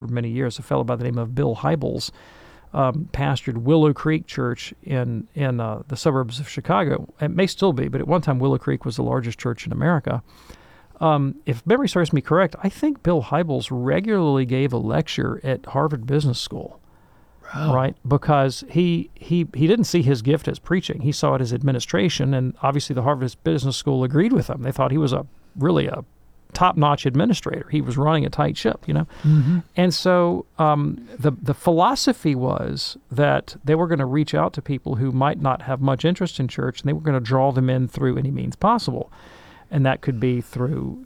many years. A fellow by the name of Bill Hybels pastored Willow Creek Church in the suburbs of Chicago. It may still be, but at one time Willow Creek was the largest church in America. If memory serves me correct, I think Bill Hybels regularly gave a lecture at Harvard Business School. Wow. Right, because he didn't see his gift as preaching. He saw it as administration, and obviously the Harvard Business School agreed with him. They thought he was really a top-notch administrator. He was running a tight ship, Mm-hmm. And so the philosophy was that they were going to reach out to people who might not have much interest in church, and they were going to draw them in through any means possible. And that could be through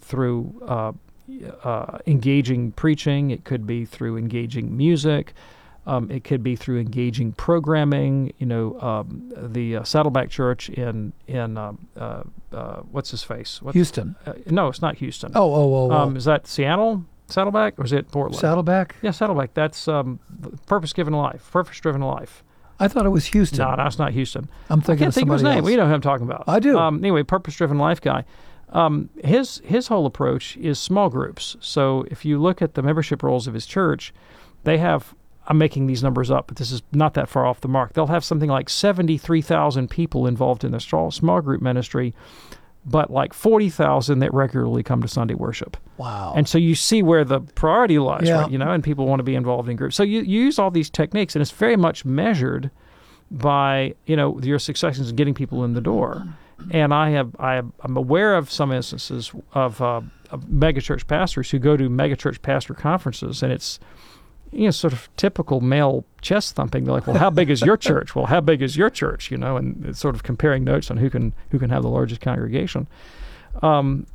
engaging preaching. It could be through engaging music. It could be through engaging programming. The Saddleback Church in what's his face? Houston. No, it's not Houston. Oh. Is that Seattle Saddleback, or is it Portland? Saddleback? Yeah, Saddleback. That's purpose-driven life. I thought it was Houston. No, it's not Houston. I'm thinking I can't think of his somebody name. else. You know who I'm talking about. I do. Anyway, purpose-driven life guy. His whole approach is small groups. So if you look at the membership rolls of his church, they have, I'm making these numbers up, but this is not that far off the mark. They'll have something like 73,000 people involved in their small group ministry, but like 40,000 that regularly come to Sunday worship. Wow. And so you see where the priority lies, Yeah. right? And people want to be involved in groups. So you use all these techniques, and it's very much measured by, your successes in getting people in the door. And I'm aware of some instances of megachurch pastors who go to megachurch pastor conferences, and it's sort of typical male chest thumping. They're like, "Well, how big is your church?" "Well, how big is your church?" And it's sort of comparing notes on who can have the largest congregation. So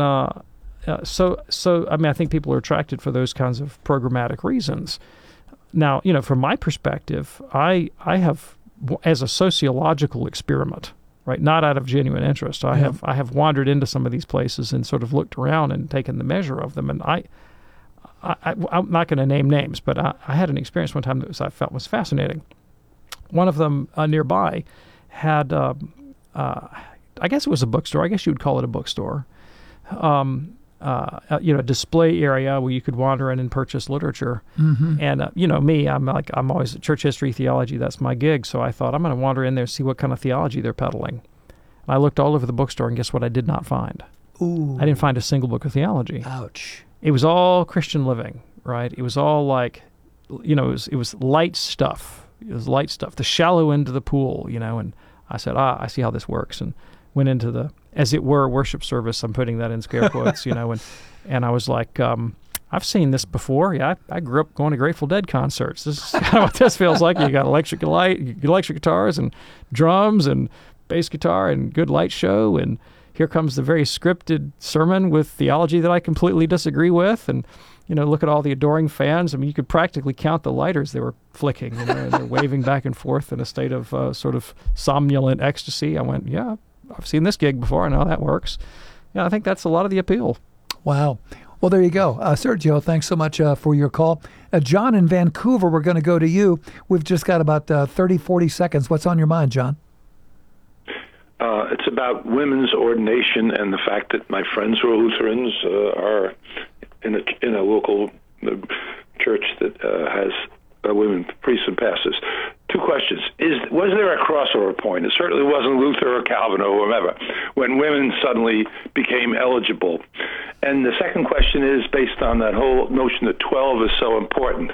I think people are attracted for those kinds of programmatic reasons. Now, from my perspective, I have, as a sociological experiment, right, not out of genuine interest, I have wandered into some of these places and sort of looked around and taken the measure of them, and I'm not going to name names, but I had an experience one time that I felt was fascinating. One of them nearby had, I guess it was a bookstore. I guess you would call it a bookstore. A display area where you could wander in and purchase literature. Mm-hmm. And me, I'm always church history, theology. That's my gig. So I thought I'm going to wander in there and see what kind of theology they're peddling. And I looked all over the bookstore, and guess what? I did not find. Ooh. I didn't find a single book of theology. Ouch. It was all Christian living, right? It was all like, it was light stuff. It was light stuff. The shallow end of the pool, And I said, I see how this works, and went into the, as it were, worship service. I'm putting that in scare quotes, and I was like, I've seen this before. Yeah, I grew up going to Grateful Dead concerts. This is kind of what this feels like. You got electric guitars and drums and bass guitar and good light show, and here comes the very scripted sermon with theology that I completely disagree with, and look at all the adoring fans. I mean, you could practically count the lighters they were flicking, and they're waving back and forth in a state of sort of somnolent ecstasy. I went, yeah, I've seen this gig before. I know how that works. Yeah, I think that's a lot of the appeal. Wow. Well, there you go. Sergio, thanks so much for your call. John in Vancouver, we're going to go to you. We've just got about 30, 40 seconds. What's on your mind, John? It's about women's ordination and the fact that my friends who are Lutherans are in a local church that has women priests and pastors. Two questions. Was there a crossover point? It certainly wasn't Luther or Calvin or whomever, when women suddenly became eligible. And the second question is based on that whole notion that 12 is so important.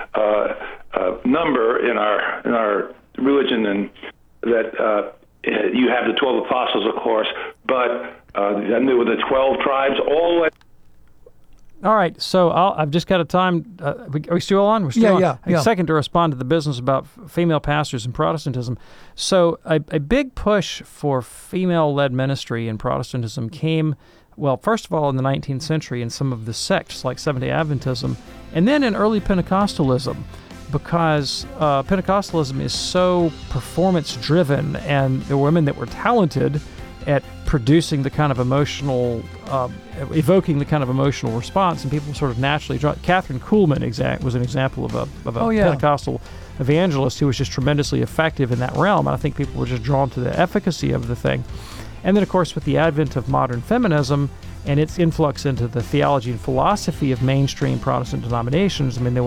Number in our religion, and that you have the 12 apostles, of course, but then there were the 12 tribes, all the way. All right, so I've just got a time. Are we still on? We're still on. Yeah. A second to respond to the business about female pastors and Protestantism. So a big push for female-led ministry in Protestantism came, well, first of all, in the 19th century in some of the sects like Seventh-day Adventism, and then in early Pentecostalism, because Pentecostalism is so performance-driven, and there were women that were talented at producing the kind of emotional, evoking the kind of emotional response, and people sort of naturally draw. Catherine Kuhlman was an example of a Pentecostal evangelist who was just tremendously effective in that realm, and I think people were just drawn to the efficacy of the thing. And then, of course, with the advent of modern feminism and its influx into the theology and philosophy of mainstream Protestant denominations, I mean, there